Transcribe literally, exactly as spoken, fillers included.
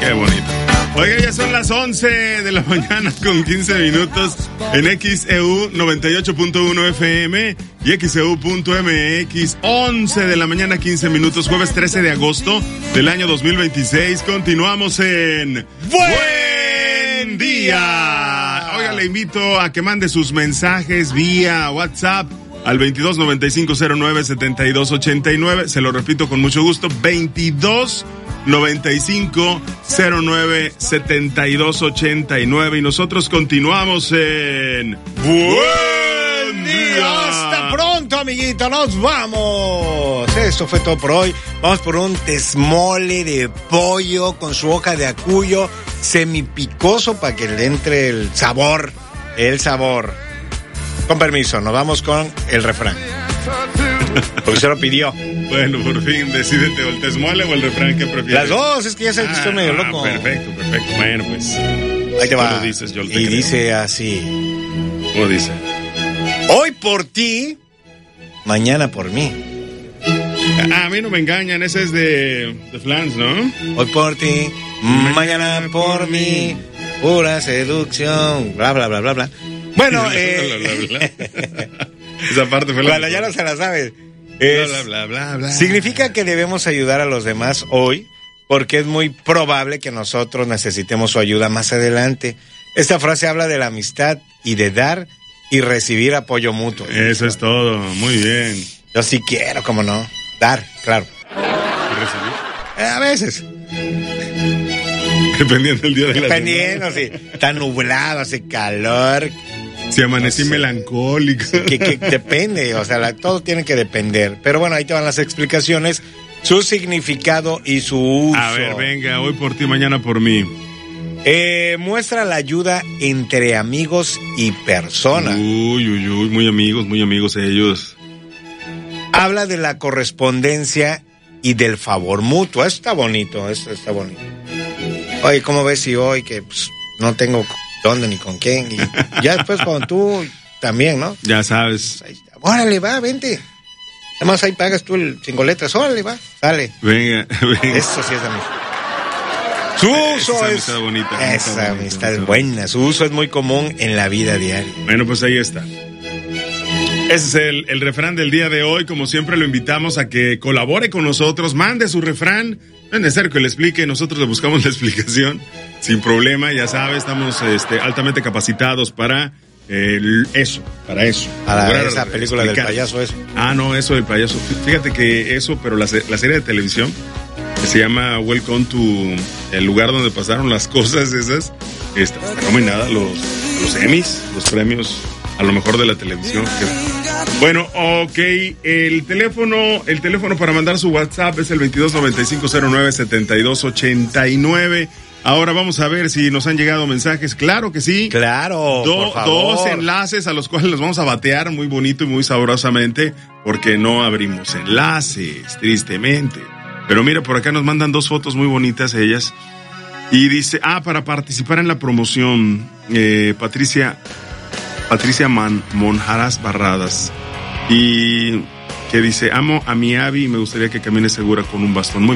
Qué bonito. Oiga, ya son las once de la mañana con quince minutos en X E U noventa y ocho punto uno F M y X E U punto M X. once de la mañana, quince minutos, jueves trece de agosto del año dos mil veintiséis. Continuamos en Buen Día. Oiga, le invito a que mande sus mensajes vía WhatsApp al veintidós noventa y cinco cero nueve setenta y dos ochenta y nueve. Se lo repito con mucho gusto, veintidós noventa y cinco cero nueve setenta y dos ochenta y nueve. Y nosotros continuamos en Buen Día. Hasta pronto, amiguito, nos vamos. Eso fue todo por hoy. Vamos por un tesmole de pollo con su hoja de acuyo semipicoso para que le entre el sabor, el sabor. Con permiso, nos vamos con el refrán. Porque se lo pidió. Bueno, por fin, decídete, o el tesmole o el refrán que prefieres. Las dos, es que ya se ah, estoy medio ah, loco. Perfecto, perfecto. Bueno, pues. Ahí te va. Lo dices, yo te y creo. dice así. ¿Cómo dice? Hoy por ti, mañana por mí. Ah, a mí no me engañan, ese es de, de Flans, ¿no? Hoy por ti, mañana por mí, pura seducción, bla, bla, bla, bla, bla. Bueno, eh... bla, bla, bla. Esa parte fue la... Bueno, ya no se la sabes. Es, bla, bla, bla, bla, bla. Significa que debemos ayudar a los demás hoy, porque es muy probable que nosotros necesitemos su ayuda más adelante. Esta frase habla de la amistad y de dar y recibir apoyo mutuo. Eso es todo, muy bien. Yo sí quiero, ¿cómo no? Dar, claro. ¿Y recibir? Eh, a veces. Dependiendo del día de la Dependiendo, sí. Está nublado, hace calor. Si amanecí no sé. Melancólico. Que, que depende, o sea, la, todo tiene que depender. Pero bueno, ahí te van las explicaciones, su significado y su uso. A ver, venga, hoy por ti, mañana por mí. Eh, muestra la ayuda entre amigos y personas. Uy, uy, uy, muy amigos, muy amigos ellos. Habla de la correspondencia y del favor mutuo. Eso está bonito, eso está bonito. Oye, ¿cómo ves si hoy que pues, no tengo dónde ni con quién? Y ya después con tú también, ¿no? Ya sabes. Pues, órale, va, vente. Además ahí pagas tú el cinco letras, órale, va, sale. Venga, venga. Eso sí es amistad. Su uso esa es... amistad bonita. Esa bonita, amistad bonita. es buena. Su uso es muy común en la vida diaria. Bueno, pues ahí está. Ese es el, el refrán del día de hoy. Como siempre lo invitamos a que colabore con nosotros, mande su refrán. No es necesario que le explique, nosotros le buscamos la explicación sin problema. Ya sabe, estamos este, altamente capacitados para eh, eso, para eso. Para Lograr esa película explicar. Del payaso eso. Ah, no, eso del payaso. Fíjate que eso, pero la, la serie de televisión que se llama Welcome to el lugar donde pasaron las cosas esas, está, está nominada a los, a los Emmys, los premios a lo mejor de la televisión. Bueno, ok, el teléfono, el teléfono para mandar su WhatsApp es el veintidós noventa y cinco cero nueve setenta y dos ochenta y nueve. Ahora vamos a ver si nos han llegado mensajes. Claro que sí. Claro, Do, por favor. Dos enlaces a los cuales los vamos a batear muy bonito y muy sabrosamente, porque no abrimos enlaces, tristemente. Pero mira, por acá nos mandan dos fotos muy bonitas ellas. Y dice, ah, para participar en la promoción, eh, Patricia... Patricia Man, Monjaras Barradas, y que dice, amo a mi Abby y me gustaría que camine segura con un bastón. Muy